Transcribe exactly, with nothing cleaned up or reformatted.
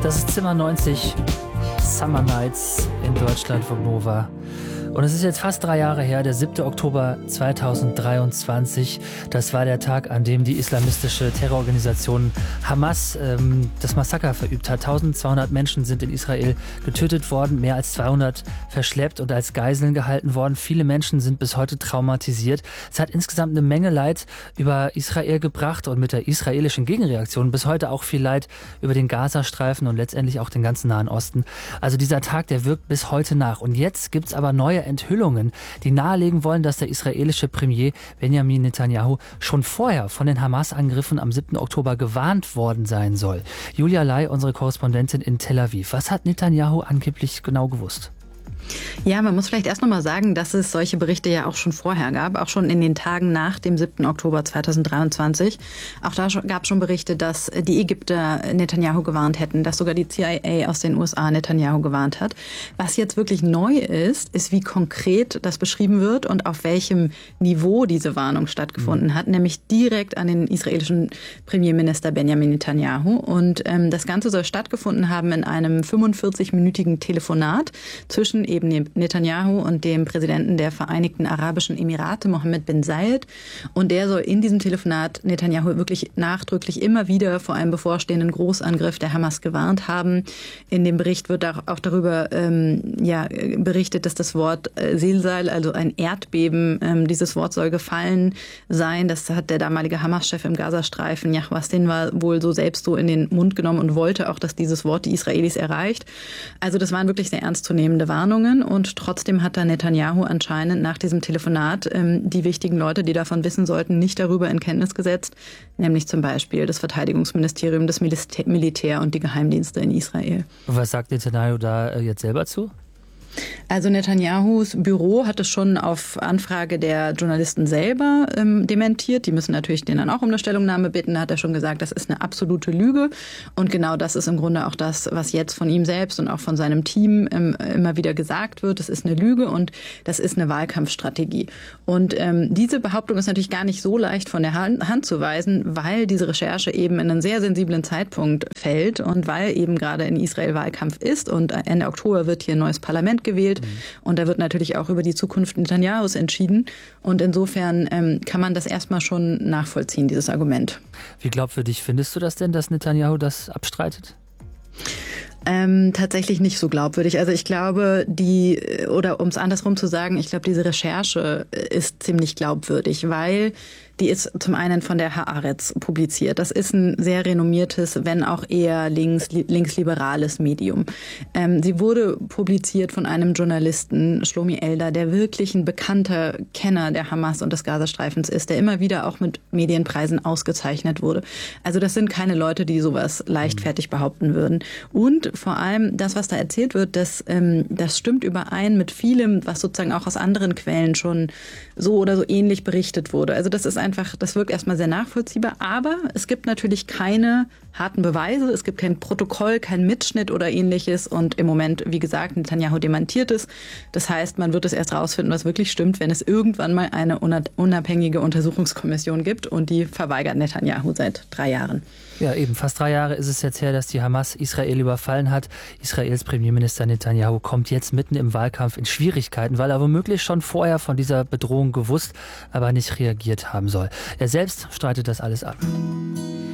Das ist Zimmer neunzig, Summer Nights in Deutschland von Nova. Und es ist jetzt fast drei Jahre her, der siebte Oktober zweitausenddreiundzwanzig. Das war der Tag, an dem die islamistische Terrororganisation Hamas ähm, das Massaker verübt hat. eintausendzweihundert Menschen sind in Israel getötet worden, mehr als zweihundert verschleppt und als Geiseln gehalten worden. Viele Menschen sind bis heute traumatisiert. Es hat insgesamt eine Menge Leid über Israel gebracht und mit der israelischen Gegenreaktion bis heute auch viel Leid über den Gazastreifen und letztendlich auch den ganzen Nahen Osten. Also dieser Tag, der wirkt bis heute nach. Und jetzt gibt es aber neue Enthüllungen, die nahelegen wollen, dass der israelische Premier Benjamin Netanyahu schon vorher von den Hamas-Angriffen am siebten Oktober gewarnt worden sein soll. Julia Lai, unsere Korrespondentin in Tel Aviv. Was hat Netanyahu angeblich genau gewusst? Ja, man muss vielleicht erst noch mal sagen, dass es solche Berichte ja auch schon vorher gab, auch schon in den Tagen nach dem siebten Oktober zweitausenddreiundzwanzig. Auch da gab es schon Berichte, dass die Ägypter Netanyahu gewarnt hätten, dass sogar die C I A aus den U S A Netanyahu gewarnt hat. Was jetzt wirklich neu ist, ist, wie konkret das beschrieben wird und auf welchem Niveau diese Warnung stattgefunden mhm. hat, nämlich direkt an den israelischen Premierminister Benjamin Netanyahu. Und ähm, das Ganze soll stattgefunden haben in einem fünfundvierzig-minütigen Telefonat zwischen eben Netanyahu und dem Präsidenten der Vereinigten Arabischen Emirate, Mohammed bin Zayed. Und der soll in diesem Telefonat Netanyahu wirklich nachdrücklich immer wieder vor einem bevorstehenden Großangriff der Hamas gewarnt haben. In dem Bericht wird auch darüber ähm, ja, berichtet, dass das Wort äh, Silsal, also ein Erdbeben, ähm, dieses Wort soll gefallen sein. Das hat der damalige Hamas-Chef im Gazastreifen, Yahya Sinwar, wohl so selbst so in den Mund genommen und wollte auch, dass dieses Wort die Israelis erreicht. Also das waren wirklich sehr ernstzunehmende Warnungen. Und trotzdem hat da Netanyahu anscheinend nach diesem Telefonat ähm, die wichtigen Leute, die davon wissen sollten, nicht darüber in Kenntnis gesetzt, nämlich zum Beispiel das Verteidigungsministerium, das Militär, Militär und die Geheimdienste in Israel. Und was sagt Netanyahu da jetzt selber zu? Also Netanyahus Büro hat es schon auf Anfrage der Journalisten selber ähm, dementiert. Die müssen natürlich den dann auch um eine Stellungnahme bitten. Da hat er schon gesagt, das ist eine absolute Lüge. Und genau das ist im Grunde auch das, was jetzt von ihm selbst und auch von seinem Team ähm, immer wieder gesagt wird. Das ist eine Lüge und das ist eine Wahlkampfstrategie. Und ähm, diese Behauptung ist natürlich gar nicht so leicht von der Hand, Hand zu weisen, weil diese Recherche eben in einen sehr sensiblen Zeitpunkt fällt und weil eben gerade in Israel Wahlkampf ist und Ende Oktober wird hier ein neues Parlament gewählt. Und da wird natürlich auch über die Zukunft Netanyahus entschieden. Und insofern ähm, kann man das erstmal schon nachvollziehen, dieses Argument. Wie glaubwürdig findest du das denn, dass Netanyahu das abstreitet? Ähm, tatsächlich nicht so glaubwürdig. Also ich glaube, die, oder um es andersrum zu sagen, ich glaube, diese Recherche ist ziemlich glaubwürdig, weil die ist zum einen von der Haaretz publiziert. Das ist ein sehr renommiertes, wenn auch eher links, linksliberales Medium. Ähm, sie wurde publiziert von einem Journalisten, Shlomi Eldar, der wirklich ein bekannter Kenner der Hamas und des Gazastreifens ist, der immer wieder auch mit Medienpreisen ausgezeichnet wurde. Also das sind keine Leute, die sowas leichtfertig behaupten würden. Und vor allem das, was da erzählt wird, das, ähm, das stimmt überein mit vielem, was sozusagen auch aus anderen Quellen schon so oder so ähnlich berichtet wurde. Also das ist einfach, das wirkt erstmal sehr nachvollziehbar, aber es gibt natürlich keine harten Beweise, es gibt kein Protokoll, kein Mitschnitt oder ähnliches und im Moment, wie gesagt, Netanyahu dementiert es. Das heißt, man wird es erst rausfinden, was wirklich stimmt, wenn es irgendwann mal eine unabhängige Untersuchungskommission gibt und die verweigert Netanyahu seit drei Jahren. Ja, eben fast drei Jahre ist es jetzt her, dass die Hamas Israel überfallen hat. Israels Premierminister Netanyahu kommt jetzt mitten im Wahlkampf in Schwierigkeiten, weil er womöglich schon vorher von dieser Bedrohung gewusst, aber nicht reagiert haben soll. Er selbst streitet das alles ab.